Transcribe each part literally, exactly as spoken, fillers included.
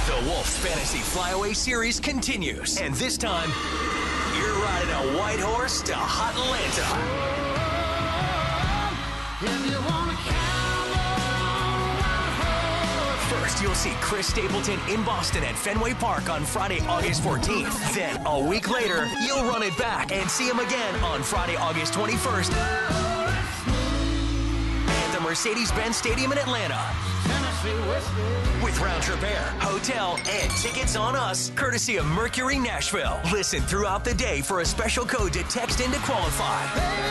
The Wolf Fantasy Flyaway Series continues, and this time, you're riding a white horse to Hot Atlanta. First, you'll see Chris Stapleton in Boston at Fenway Park on Friday, August fourteenth. Then, a week later, you'll run it back and see him again on Friday, August twenty-first at the Mercedes-Benz Stadium in Atlanta. With round-trip air, hotel, and tickets on us, courtesy of Mercury Nashville. Listen throughout the day for a special code to text in to qualify.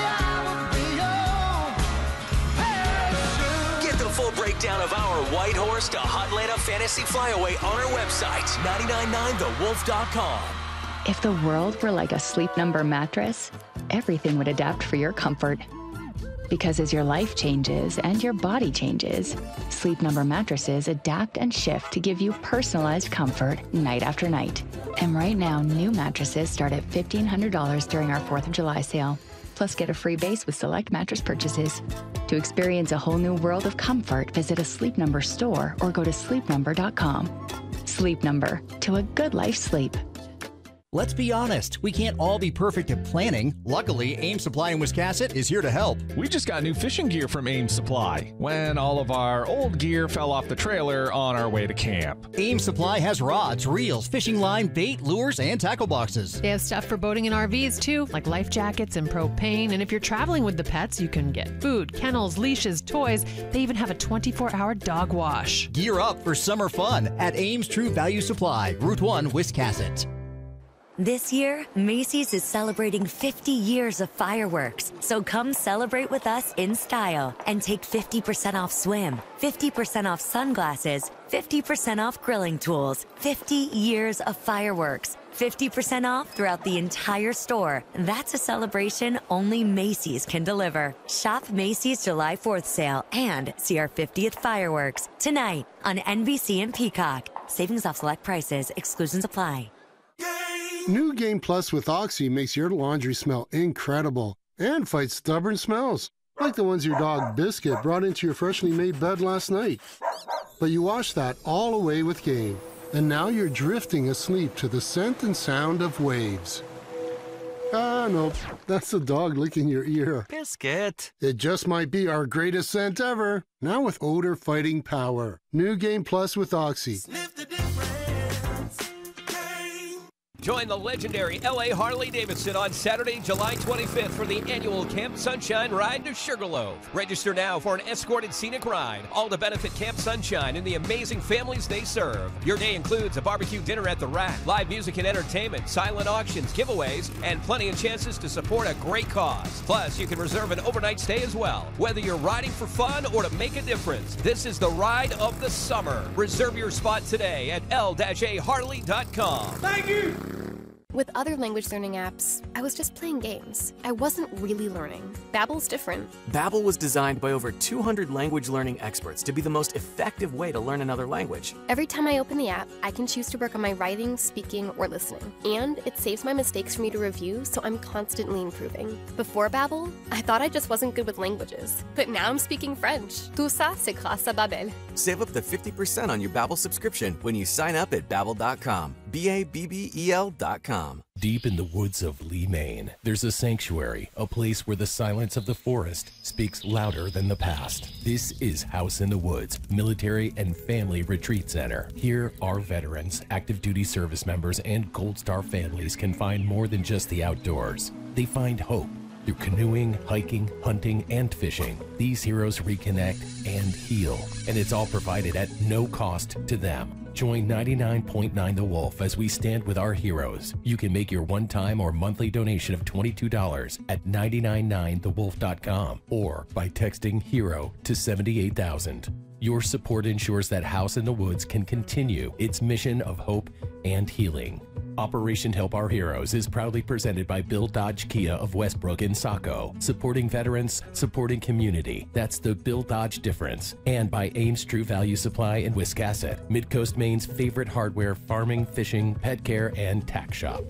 Get the full breakdown of our White Horse to Hotlanta Fantasy Flyaway on our website, nine nine nine the wolf dot com. If the world were like a Sleep Number mattress, everything would adapt for your comfort. Because as your life changes and your body changes, Sleep Number mattresses adapt and shift to give you personalized comfort night after night. And right now, new mattresses start at fifteen hundred dollars during our fourth of July sale. Plus, get a free base with select mattress purchases. To experience a whole new world of comfort, visit a Sleep Number store or go to sleep number dot com. Sleep Number, to a good life sleep. Let's be honest, we can't all be perfect at planning. Luckily, Ames Supply in Wiscasset is here to help. We just got new fishing gear from Ames Supply when all of our old gear fell off the trailer on our way to camp. Ames Supply has rods, reels, fishing line, bait, lures, and tackle boxes. They have stuff for boating and R Vs too, like life jackets and propane. And if you're traveling with the pets, you can get food, kennels, leashes, toys. They even have a twenty-four hour dog wash. Gear up for summer fun at Ames True Value Supply, Route one, Wiscasset. This year, Macy's is celebrating fifty years of fireworks. So come celebrate with us in style and take fifty percent off swim, fifty percent off sunglasses, fifty percent off grilling tools, fifty years of fireworks, fifty percent off throughout the entire store. That's a celebration only Macy's can deliver. Shop Macy's July fourth sale and see our fiftieth fireworks tonight on N B C and Peacock. Savings off select prices. Exclusions apply. New Game Plus with Oxy makes your laundry smell incredible and fights stubborn smells, like the ones your dog Biscuit brought into your freshly made bed last night. But you wash that all away with Game, and now you're drifting asleep to the scent and sound of waves. Ah, nope, that's the dog licking your ear. Biscuit. It just might be our greatest scent ever, now with odor-fighting power. New Game Plus with Oxy. Sniff the difference. Join the legendary L A Harley-Davidson on Saturday, July twenty-fifth for the annual Camp Sunshine Ride to Sugarloaf. Register now for an escorted scenic ride, all to benefit Camp Sunshine and the amazing families they serve. Your day includes a barbecue dinner at the Rack, live music and entertainment, silent auctions, giveaways, and plenty of chances to support a great cause. Plus, you can reserve an overnight stay as well. Whether you're riding for fun or to make a difference, this is the ride of the summer. Reserve your spot today at L A Harley dot com. Thank you. With other language learning apps, I was just playing games. I wasn't really learning. Babbel's different. Babbel was designed by over two hundred language learning experts to be the most effective way to learn another language. Every time I open the app, I can choose to work on my writing, speaking, or listening. And it saves my mistakes for me to review, so I'm constantly improving. Before Babbel, I thought I just wasn't good with languages. But now I'm speaking French. Tout ça, c'est grâce à Babbel. Save up to fifty percent on your Babbel subscription when you sign up at babbel dot com. B A B B E L dot com. Deep in the woods of Lee, Maine, there's a sanctuary, a place where the silence of the forest speaks louder than the past. This is House in the Woods Military and Family Retreat Center. Here, our veterans, active duty service members, and Gold Star families can find more than just the outdoors. They find hope through canoeing, hiking, hunting, and fishing. These heroes reconnect and heal, and it's all provided at no cost to them. Join ninety-nine point nine The Wolf as we stand with our heroes. You can make your one-time or monthly donation of twenty-two dollars at nine nine nine the wolf dot com or by texting HERO to seventy-eight thousand. Your support ensures that House in the Woods can continue its mission of hope and healing. Operation Help Our Heroes is proudly presented by Bill Dodge Kia of Westbrook and Saco, supporting veterans, supporting community. That's the Bill Dodge difference. And by Ames True Value Supply in Wiscasset, Midcoast Maine's favorite hardware, farming, fishing, pet care, and tack shop.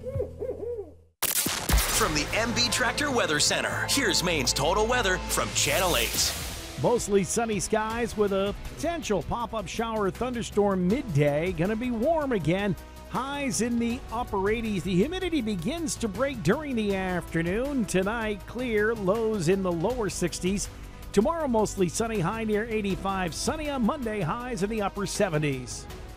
From the M B Tractor Weather Center, here's Maine's total weather from Channel eight. Mostly sunny skies with a potential pop-up shower thunderstorm midday. Going to be warm again. Highs in the upper eighties. The humidity begins to break during the afternoon. Tonight, clear, lows in the lower sixties. Tomorrow, mostly sunny, high near eighty-five. Sunny on Monday, highs in the upper seventies.